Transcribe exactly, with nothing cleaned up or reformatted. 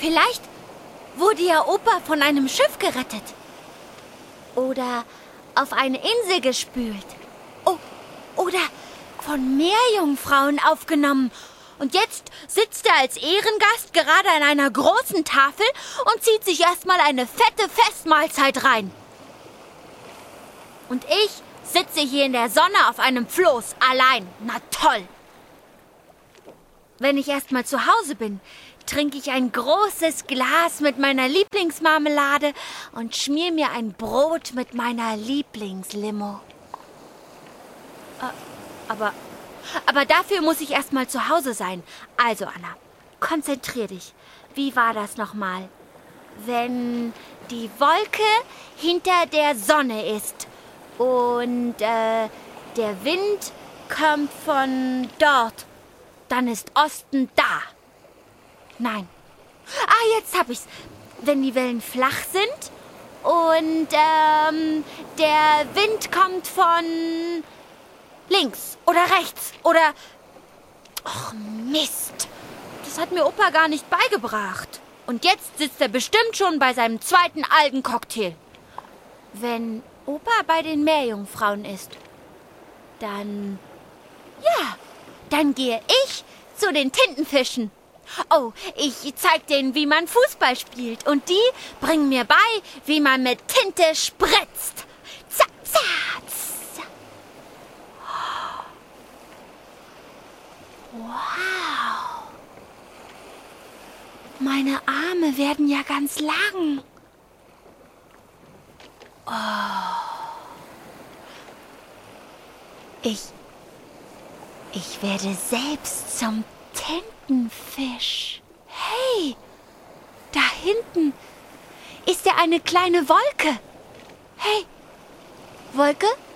Vielleicht wurde ja Opa von einem Schiff gerettet. Oder auf eine Insel gespült. Oh, oder von Meerjungfrauen aufgenommen. Und jetzt sitzt er als Ehrengast gerade an einer großen Tafel und zieht sich erstmal eine fette Festmahlzeit rein. Und ich sitze hier in der Sonne auf einem Floß, allein. Na toll. Wenn ich erstmal zu Hause bin, trinke ich ein großes Glas mit meiner Lieblingsmarmelade und schmier mir ein Brot mit meiner Lieblingslimo. Aber, aber dafür muss ich erstmal zu Hause sein. Also, Anna, konzentrier dich. Wie war das nochmal? Wenn die Wolke hinter der Sonne ist und äh, der Wind kommt von dort, dann ist Osten da. Nein. Ah, jetzt hab ich's. Wenn die Wellen flach sind und ähm, der Wind kommt von links oder rechts oder... Och, Mist. Das hat mir Opa gar nicht beigebracht. Und jetzt sitzt er bestimmt schon bei seinem zweiten Algencocktail. Wenn Opa bei den Meerjungfrauen ist, dann... Ja, dann gehe ich zu den Tintenfischen. Oh, ich zeig denen, wie man Fußball spielt. Und die bringen mir bei, wie man mit Tinte spritzt. Zack, zack, zack. Wow. Meine Arme werden ja ganz lang. Oh. Ich... Ich werde selbst zum Tintenfisch. Hey, da hinten ist ja eine kleine Wolke. Hey, Wolke,